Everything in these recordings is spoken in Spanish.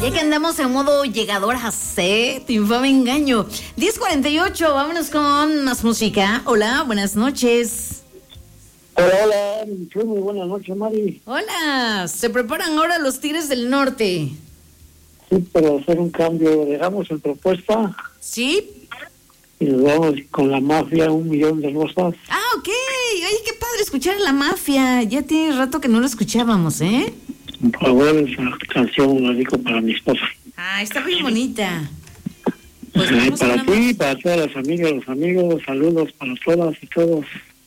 Ya que andamos en modo llegadoras, te infame engaño. 10:48, vámonos con más música. Hola, buenas noches. Hola, muy buenas noches, Mari. Hola, se preparan ahora los Tigres del Norte. Sí, pero hacer un cambio, dejamos en propuesta. ¿Sí? Y nos vamos con la mafia, 1,000,000 de rosas. Ah, ok. Oye, qué padre escuchar a la mafia. Ya tiene rato que no lo escuchábamos, ¿eh? Por favor, esa canción la dedico para mi esposa. Ah, está muy bonita. Pues vamos para ti, más. para todas las amigas, los amigos, saludos para todas y todos.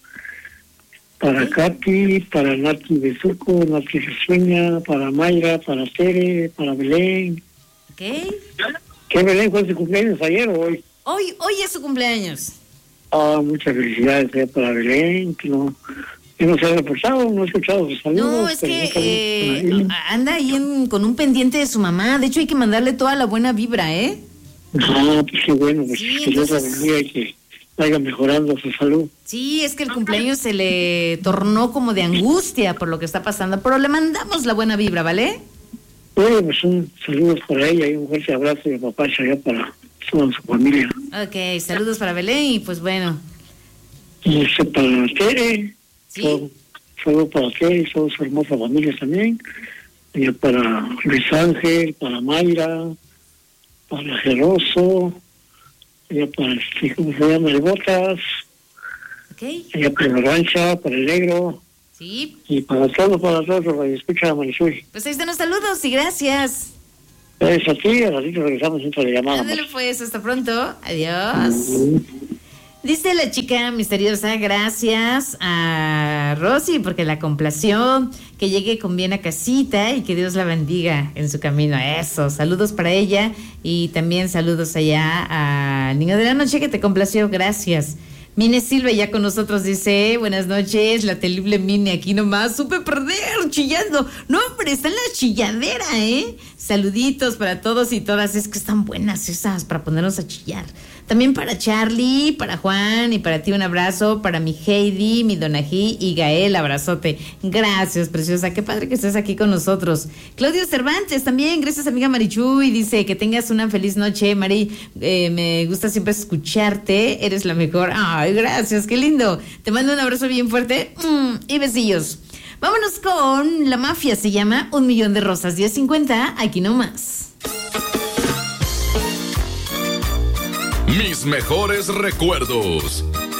Para Katy, para Nati Besuco, Nati Resueña, para Mayra, para Tere, para Belén. Ok. ¿Qué Belén fue su cumpleaños ayer o hoy? Hoy es su cumpleaños. Muchas felicidades para Belén, que no se ha reportado, no he escuchado sus saludos. No, es que anda ahí con un pendiente de su mamá. De hecho, hay que mandarle toda la buena vibra, ¿eh? Pues qué bueno, pues Sí, que Dios la entonces... bendiga y que vaya mejorando su salud. Sí, es que el cumpleaños se le tornó como de angustia por lo que está pasando, pero le mandamos la buena vibra, ¿vale? Bueno, pues un saludo para ella y un fuerte abrazo y apapacho allá para toda su familia. Ok, saludos para Belén y pues bueno. Y para Tere, ¿Sí? saludos para Tere y toda su hermosa familia también. Y para Luis Ángel, para Mayra, para Geroso, y para ¿cómo se llama? El Botas, Ok. y para la Rancha, para el Negro. Sí. Y para todos, escucha Marisol. Pues ahí están los saludos y gracias. Gracias a ti, a ratito regresamos dentro de llamada. Ándale pues, hasta pronto. Adiós. Dice la chica misteriosa, gracias a Rosy porque la complació, que llegue con bien a casita y que Dios la bendiga en su camino. Eso, saludos para ella y también saludos allá al niño de la noche que te complació, gracias. Mine Silva ya con nosotros dice, buenas noches, la terrible Mine aquí nomás, supe perder chillando. No, hombre, está en la chilladera, ¿eh? Saluditos para todos y todas, es que están buenas esas para ponernos a chillar. También para Charlie, para Juan y para ti un abrazo, para mi Heidi, mi Donají y Gael, abrazote. Gracias, preciosa, qué padre que estés aquí con nosotros. Claudio Cervantes también, gracias amiga Marichuy, dice que tengas una feliz noche, Mari, me gusta siempre escucharte, eres la mejor. Ay, gracias, qué lindo. Te mando un abrazo bien fuerte y besillos. Vámonos con la mafia, se llama 1,000,000 de rosas, 10:50, aquí nomás. Mis mejores recuerdos,